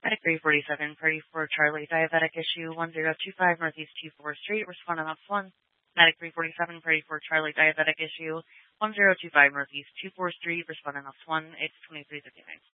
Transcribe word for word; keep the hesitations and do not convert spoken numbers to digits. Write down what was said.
Medic three forty-seven, party for Charlie, diabetic issue one zero two five Northeast two four Street, responding off one. Medic three forty-seven, party for Charlie, diabetic issue one zero two five Northeast two four Street, responding off one, eight twenty-three fifty-nine.